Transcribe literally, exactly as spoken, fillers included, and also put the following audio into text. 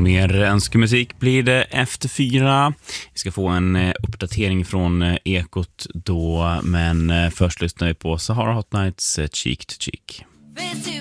Mer önskemusik blir det efter fyra. Vi ska få en eh, uppdatering från eh, Ekot då, men eh, först lyssnar vi på Sahara Hot Nights eh, Cheek to Cheek. Vet du